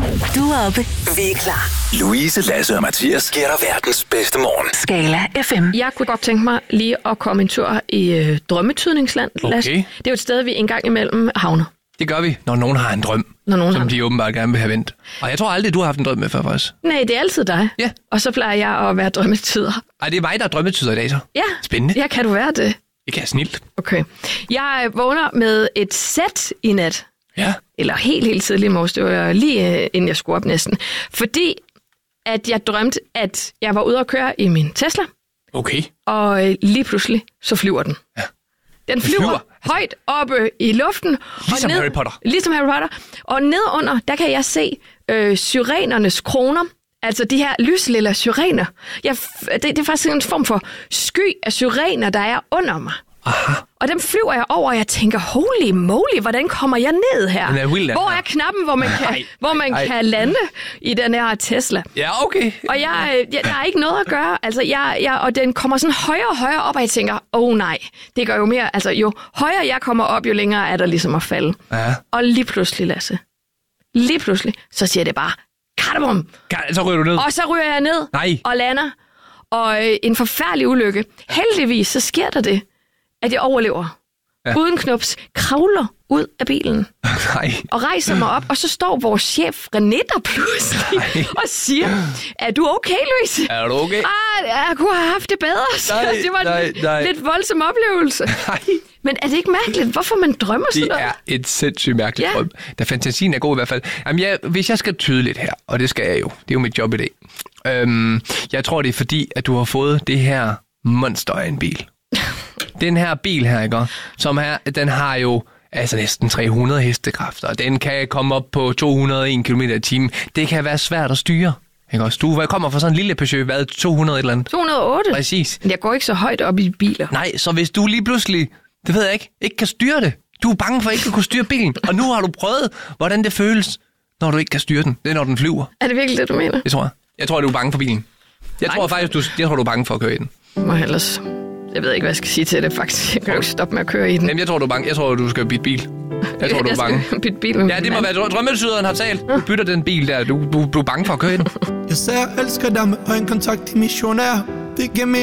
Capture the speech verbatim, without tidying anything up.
Du er oppe. Vi er klar. Louise, Lasse og Mathias giver dig verdens bedste morgen. Skala F M. Jeg kunne godt tænke mig lige at komme en tur i øh, drømmetydningsland, Lasse. Okay. Det er jo et sted, vi en gang imellem havner. Det gør vi, når nogen har en drøm, Når nogen som har... de åbenbart gerne vil have vendt. Og jeg tror aldrig, du har haft en drøm med før, faktisk. Nej, det er altid dig. Ja. Og så plejer jeg at være drømmetyder. Ej, det er mig, der er drømmetyder i dag, så. Ja. Spændende. Ja, kan du være det? Det kan jeg snilt. Okay. Jeg vågner med et sæt i nat. Ja. Eller helt, helt tidligt i morges. Det var lige øh, inden jeg skulle op næsten. Fordi at jeg drømte, at jeg var ude at køre i min Tesla. Okay. Og øh, lige pludselig, så flyver den. Ja. Den flyver, flyver. højt oppe i luften. Ligesom og ned, Harry Potter. Ligesom Harry Potter. Og nedunder, der kan jeg se øh, syrenernes kroner. Altså de her lyslilla syrener. Jeg, det, det er faktisk en form for sky af syrener, der er under mig. Aha. Og dem flyver jeg over, og jeg tænker, holy moly, hvordan kommer jeg ned her? Den er vild, den hvor her. er knappen, hvor man, kan, Ej, hvor man ej. kan lande i den her Tesla? Ja, okay. Og jeg, jeg, der er ikke noget at gøre. Altså, jeg, jeg, og den kommer sådan højere og højere op, og jeg tænker, åh oh, nej, det gør jo mere. Altså, jo højere jeg kommer op, jo længere er der ligesom at falde. Ja. Og lige pludselig, Lasse, lige pludselig, så siger det bare, karderbom! Så ryger du ned. Og så ryger jeg ned Nej. og lander. Og øh, en forfærdelig ulykke. Heldigvis, så sker der det, at jeg overlever. Ja. Ja. Uden knups, kravler ud af bilen Nej. og rejser mig op, og så står vores chef René der pludselig Nej. og siger, er du okay, Louise? Er du okay? Ah, jeg kunne have haft det bedre. Så Nej, det var nej, en nej. lidt voldsom oplevelse. Nej. Men er det ikke mærkeligt, hvorfor man drømmer sådan Det noget? er et sindssygt mærkeligt Ja. drøm. Da fantasien er god i hvert fald. Jamen, jeg, hvis jeg skal tyde lidt her, og det skal jeg jo, det er jo mit job i dag. Øhm, jeg tror, det er fordi, at du har fået det her monster af en bil. Den her bil her, ikke? Som her, den har jo altså næsten tre hundrede hestekræfter. Den kan komme op på to hundrede og en kilometer i timen. Det kan være svært at styre. Ikke også? Du kommer fra sådan en lille Peugeot, hvad, to hundrede et eller andet? to hundrede og otte. Præcis. Men jeg går ikke så højt op i biler. Nej, så hvis du lige pludselig, det ved jeg ikke, ikke kan styre det. Du er bange for ikke at kunne styre bilen. Og nu har du prøvet, hvordan det føles, når du ikke kan styre den. Det er, når den flyver. Er det virkelig det, du mener? Det tror jeg. Jeg tror, du er bange for bilen. Jeg Nej. tror faktisk, du, jeg tror, du er bange for at køre i den. Må ellers... Jeg ved ikke, hvad jeg skal sige til det, faktisk. Jeg kan jo ikke stoppe med at køre i den. Jamen, jeg tror, du er bange. Jeg tror, du skal bytte bil. Jeg tror, du er bange. skal bytte bilen. Ja, det må være drømmetyderen har talt. Du bytter den bil der. Du, du, du er bange for at køre i den. Jeg sagde, jeg elsker dig med øjenkontakt i missionær. Det giver